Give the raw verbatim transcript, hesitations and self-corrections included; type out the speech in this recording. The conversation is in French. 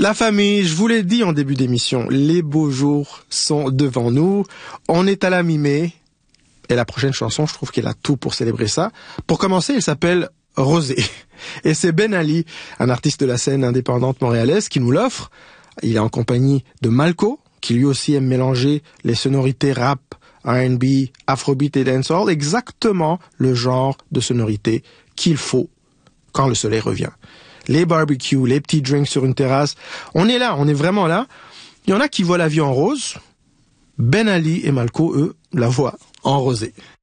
La famille, je vous l'ai dit en début d'émission, les beaux jours sont devant nous. On est à la mi-mai. Et la prochaine chanson, je trouve qu'elle a tout pour célébrer ça. Pour commencer, elle s'appelle Rosé. Et c'est Ben Ali, un artiste de la scène indépendante montréalaise, qui nous l'offre. Il est en compagnie de Malco, qui lui aussi aime mélanger les sonorités rap, R and B, afrobeat et dancehall, exactement le genre de sonorité qu'il faut quand le soleil revient. Les barbecues, les petits drinks sur une terrasse. On est là, on est vraiment là. Il y en a qui voient la vie en rose. Ben Ali et Malco, eux, la voient en rosé.